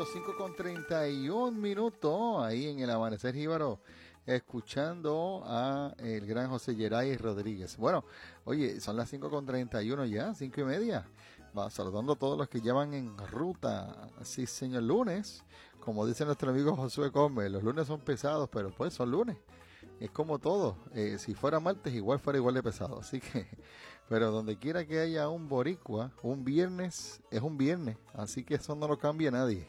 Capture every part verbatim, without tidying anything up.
minutos, cinco con treinta y un minutos, ahí en el Amanecer Jíbaro, escuchando a el gran José Yeray Rodríguez. Bueno, oye, son las cinco con treinta y uno ya, cinco y media. Va saludando a todos los que llevan en ruta. Sí, señor, lunes, como dice nuestro amigo Josué Gómez, los lunes son pesados, pero pues son lunes. Es como todo, eh, si fuera martes igual fuera igual de pesado, así que, pero donde quiera que haya un boricua, un viernes es un viernes, así que eso no lo cambia nadie.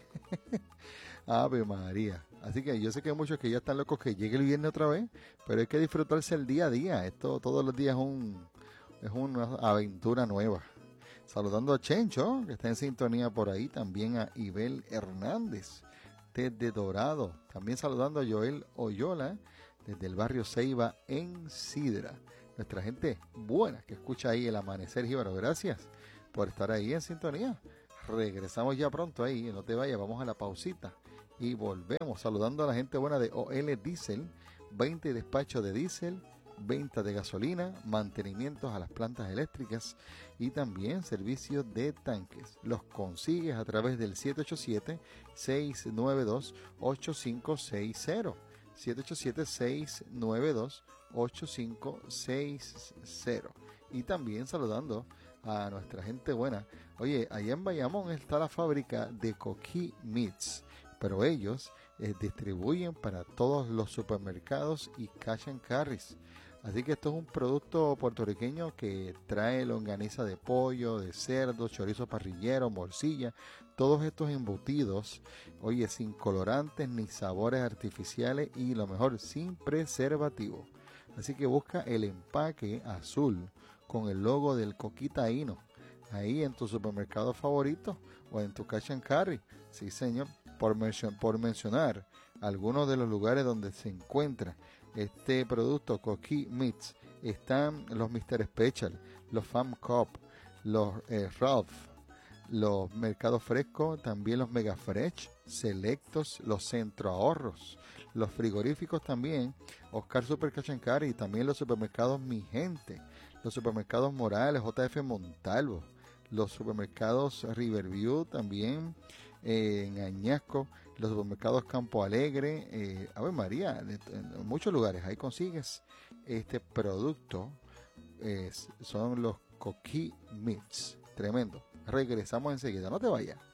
Ave María, así que yo sé que hay muchos que ya están locos que llegue el viernes otra vez, pero hay que disfrutarse el día a día, esto todos los días es, un, es una aventura nueva. Saludando a Chencho, que está en sintonía por ahí, también a Ibel Hernández, desde Dorado, también saludando a Joel Oyola, desde el barrio Ceiba en Sidra. Nuestra gente buena que escucha ahí el Amanecer Jíbaro. Gracias por estar ahí en sintonía. Regresamos ya pronto ahí, no te vayas, vamos a la pausita y volvemos saludando a la gente buena de O L Diesel, veinte despachos de diésel, venta de gasolina, mantenimientos a las plantas eléctricas y también servicios de tanques. Los consigues a través del siete ocho siete, seis nueve dos, ocho cinco seis cero. siete ocho siete, seis nueve dos, ocho cinco seis cero. Y también saludando a nuestra gente buena. Oye, allá en Bayamón está la fábrica de Coquí Meats, pero ellos eh, distribuyen para todos los supermercados y cash and carries. Así que esto es un producto puertorriqueño que trae longaniza de pollo, de cerdo, chorizo parrillero, morcilla, todos estos embutidos, oye, sin colorantes ni sabores artificiales y lo mejor, sin preservativo. Así que busca el empaque azul con el logo del Coquí Taíno ahí en tu supermercado favorito o en tu cash and carry. Sí, señor, por, mencio- por mencionar algunos de los lugares donde se encuentra este producto Coquí Meats, están los mister Special, los Farm Cup, los eh, Ralph, los Mercados Frescos, también los Mega Fresh, Selectos, los Centro Ahorros, los frigoríficos también, Oscar Super Cash and Carry, y también los supermercados Mi Gente, los supermercados Morales, J F Montalvo, los supermercados Riverview también, eh, en Añasco, los supermercados Campo Alegre, eh, Ave María, de, en muchos lugares ahí consigues este producto, eh, son los Coquí Meats, tremendo. Regresamos enseguida, no te vayas.